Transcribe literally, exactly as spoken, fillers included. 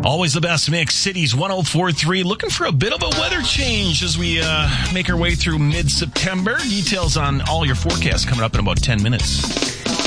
Always the best mix. Cities one oh four point three. Looking for a bit of a weather change as we uh, make our way through mid-September. Details on all your forecasts coming up in about ten minutes.